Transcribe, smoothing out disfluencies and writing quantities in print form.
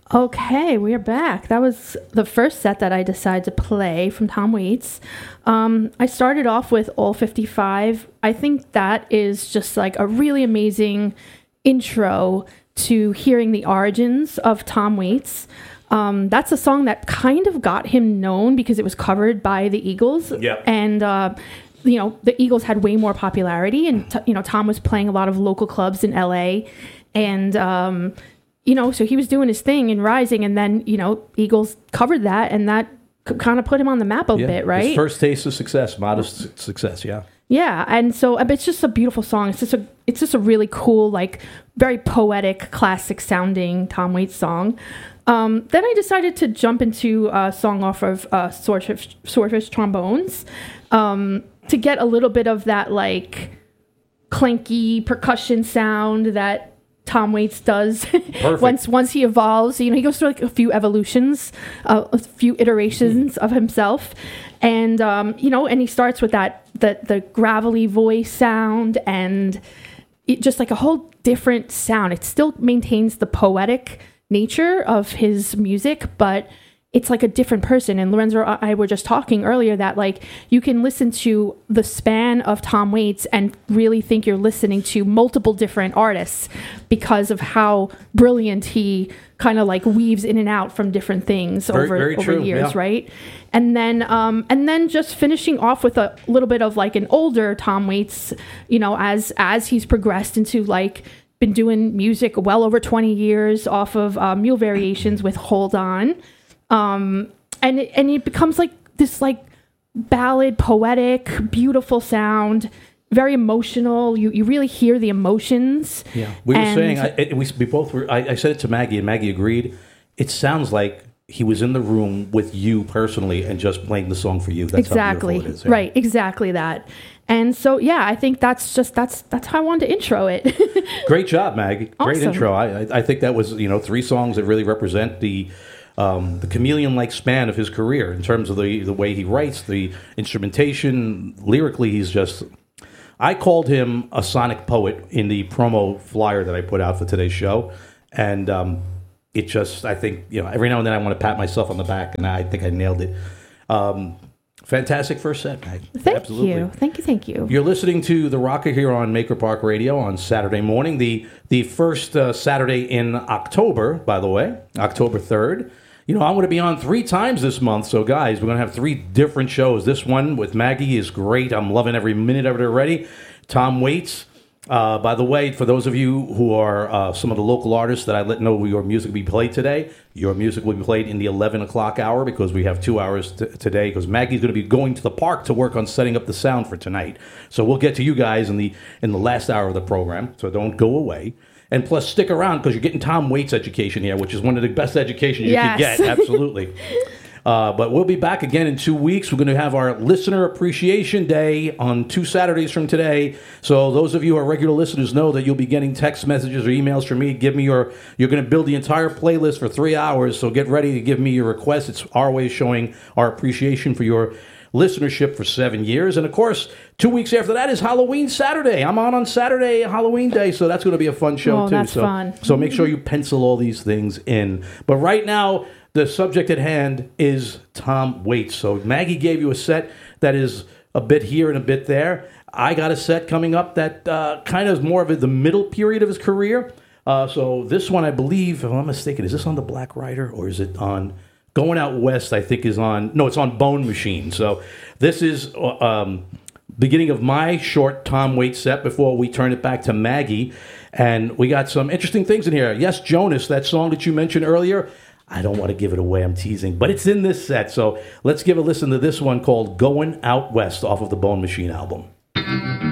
Okay, we are back. That was the first set that I decided to play from Tom Waits. I started off with All 55. I think that is just like a really amazing intro to hearing the origins of Tom Waits. That's a song that kind of got him known because it was covered by the Eagles. Yeah. And, the Eagles had way more popularity. And, Tom was playing a lot of local clubs in L.A. And, so he was doing his thing in Rising. And then, Eagles covered that. And that kind of put him on the map a bit, right? His first taste of success, modest success, yeah. Yeah, and so it's just a beautiful song. It's just a really cool, like very poetic, classic sounding Tom Waits song. Then I decided to jump into a song off of Swordfish Trombones to get a little bit of that like clanky percussion sound that Tom Waits does. once he evolves. He goes through like a few evolutions, a few iterations of himself. And, and he starts with the gravelly voice sound and just like a whole different sound. It still maintains the poetic nature of his music, but it's like a different person. And Lorenzo and I were just talking earlier that like you can listen to the span of Tom Waits and really think you're listening to multiple different artists because of how brilliant he kind of like weaves in and out from different things over years, yeah. Right? And then just finishing off with a little bit of like an older Tom Waits, as he's progressed into like been doing music well over 20 years off of Mule Variations with Hold On. And it becomes like this like ballad, poetic, beautiful sound, very emotional. You really hear the emotions. Yeah, we were saying we both were. I said it to Maggie, and Maggie agreed. It sounds like he was in the room with you personally and just playing the song for you. That's exactly how beautiful it is. Yeah. Right, exactly that. And so, yeah, I think that's how I wanted to intro it. Great job, Maggie. Great Awesome. intro. I think that was 3 songs that really represent the chameleon-like span of his career in terms of the way he writes, the instrumentation. Lyrically, he's just... I called him a sonic poet in the promo flyer that I put out for today's show. And it just, I think, every now and then I want to pat myself on the back, and I think I nailed it. Fantastic first set, Mag. Thank you. You're listening to The Rocker here on Maker Park Radio on Saturday morning, the first Saturday in October, by the way, October 3rd. I'm going to be on 3 times this month, so guys, we're going to have 3 different shows. This one with Maggie is great. I'm loving every minute of it already. Tom Waits. By the way, for those of you who are some of the local artists that I let know your music will be played today, your music will be played in the 11 o'clock hour because we have 2 hours today because Maggie's going to be going to the park to work on setting up the sound for tonight. So we'll get to you guys in the last hour of the program, so don't go away. And plus, stick around because you're getting Tom Waits education here, which is one of the best education you can get. Absolutely. But we'll be back again in 2 weeks. We're going to have our Listener Appreciation Day on 2 Saturdays from today. So those of you who are regular listeners know that you'll be getting text messages or emails from me. You're going to build the entire playlist for 3 hours. So get ready to give me your requests. It's our way of showing our appreciation for your listenership for 7 years. And of course, 2 weeks after that is Halloween Saturday. I'm on Saturday, Halloween Day, so that's going to be a fun show too. That's fun. So make sure you pencil all these things in. But right now, the subject at hand is Tom Waits. So Maggie gave you a set that is a bit here and a bit there. I got a set coming up that kind of is more of the middle period of his career. So this one, I believe, if I'm not mistaken, is this on the Black Rider or is it on... Going Out West, I think, is on... No, it's on Bone Machine. So this is beginning of my short Tom Waits set before we turn it back to Maggie. And we got some interesting things in here. Yes, Jonas, that song that you mentioned earlier, I don't want to give it away. I'm teasing. But it's in this set. So let's give a listen to this one called Going Out West off of the Bone Machine album.